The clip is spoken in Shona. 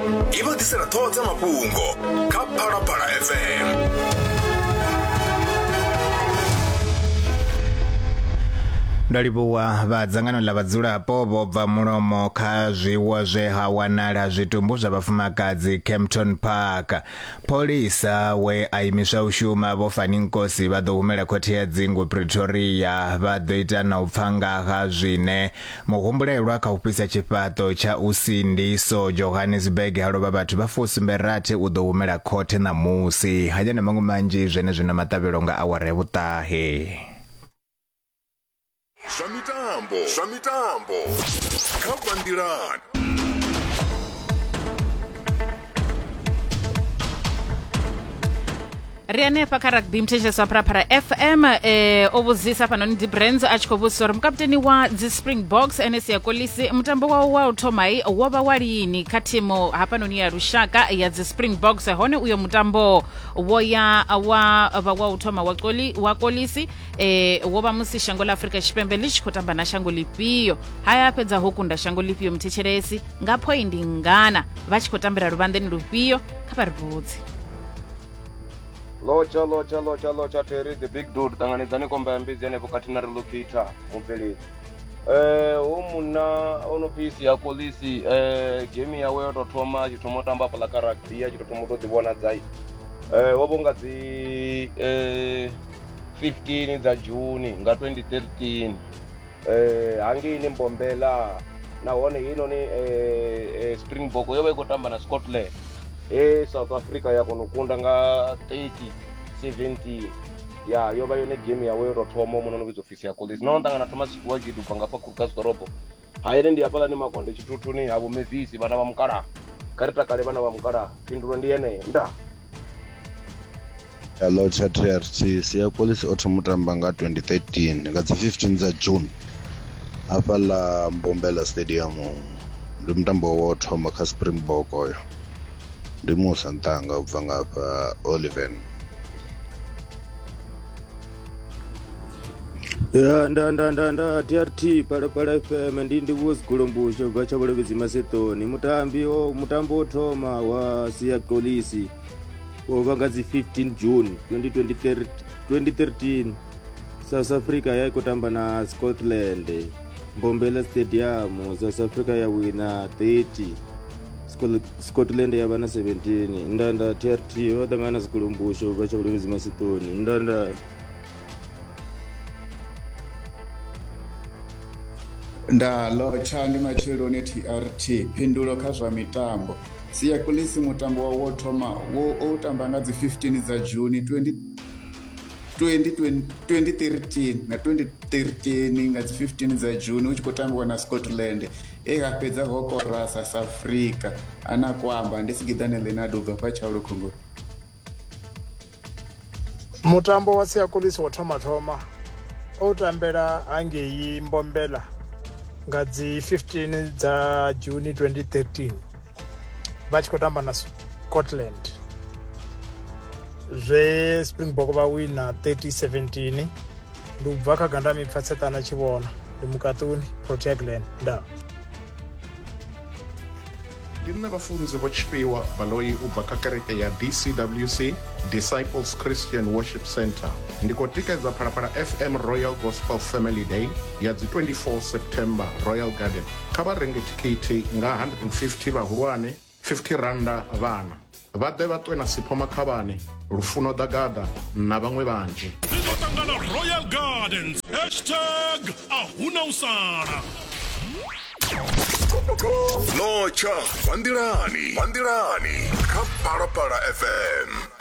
iba disela thotsa mafhungo kha Phalaphala FM. Ndalibuwa vhadzangano ḽa vhadzulapo vho bva mulomo kha zwiwo zwe ha wanala zwitumbu zwa vhafumakadzi Kempton Park. Polisa we a imiswa u shuma vho Fani Nkosi vha ḓo humela khothe ya dzingu Pretoria vha ḓo ita na u pfa nga ha zwine muhumbulelwa kha u fhisa tshifhaṱo tsha usindiso Johannesburg ha lovha vhathu vha 48 u ḓo humela khothe ṋamusi. Haya na maṅwe manzhi zwene zwina maṱavhelo nga awara ya vhuṱahe. Zwa mitambo kha Bandirani. Ri hanefha kha rugby mthetshelesi wa Phalaphala FM o vhudzisa fhanoni Brands a tshi khou vhudzisa uri mukapteni wa dzi Springboks Siya Kolisi mutambo wawo wa u thomai wo vha wa lini kha thimu hafhanoni ya lushaka ya dzi Springboks. Hone uyo mutambo wo ya wa u thoma wa Kolisi wo vha musi shango ḽa Afrika Tshipembe ḽi tshi khou tamba na shango ḽifhio. Haya fhedza ho kunda shango ḽifhio mthetshelesi nga point ngana vha tshi khou tambela luvhanḓeni lufhio kha vha ri vhudze. Locha Terry the big dude tanganedzani komba ya mbidzi ane vhukati na relocata mubveledzi muna onofisi ya Kolisi game yawe yo tou thoma a tshi thoma u tamba fhaḽa kha rugby a tshi tou thoma u tou ḓivhona dzai wo vhonga dzi 15 dza June nga 2013 hangini Mbombela nahone inoni Springbok yo vha i khou tamba na Scotland South Africa ya kona u kunda nga 30-17 ya yo vha yone game yawe ro thoma muno no vhidzo ofisi ya Kolisi no ndangana Thomas Chiwajidu banga fa Krugersdorp hayi ndi hafhala ni makonde tshituthuni ha vho Mevisi vhana vha mukala karita kale vhana vha mukala phindulo ndi yene nda. Hello TRT Siya Kolisi o thoma tamba nga 2013 nga dzi 15 dza June hafhala Mbombela Stadium ndi mutambo wo thoma kha Springbok oyo ndi Musa Ntanga ubva ngafha Oliven. Ya nda TRT Phalaphala FM ndi vhusikolombusho bva tsha vhulovhedzi Masetoni mutambo wo thoma wa Siya Kolisi wo vha nga dzi 15 June 2013 South Africa ya khou tamba na Scotland Mbombela Stadium South Africa ya wina 30 Scotland ya vha na 17 nda TRT ho ṱangana sikulumbusho vha tsha vhulovhedzi Masetoni nda lotsha ndi matsheloni TRT phindulo kha zwa mitambo. Siya Kolisi mutambo wa wo thoma wo tamba nga dzi 15 dza June 2013 na 2013 nga dzi 15 dza June u tshi khou tambiwa na Scotland ha fhedza ho kora South Africa ana kwamba ndi Sigidane Leonardo bva pa Chaulu Khongo. Mutambo wa Siya Kolisi wa thoma o tambela hangei Mbombela nga dzi 15 dza June 2013 vha tshi khou tamba na Scotland zwe Springbok vha wina 30-17 ndi u bva kha Gandami Pfatsetana Tshivhona ndi Mukatuni Proteglen nda. Ndi nṋe vhafunzi vho Tshifhiwa Baloyi u bva kha kereke ya DCWC Disciples Christian Worship Center ndi khou tikedza Phalaphala FM Royal Gospel Family Day ya dzi 24 September Royal Garden. Kha vha renge thikhithi nga 150 vhahulwane 50 randa vhana vha ḓe vha ṱwe na Sipho Makhavhani Lufuno Dagada na vhaṅwe vhanzhi. Ḓiṱangana Royal Gardens #ahuna Locha Bandirani kha Phalaphala FM.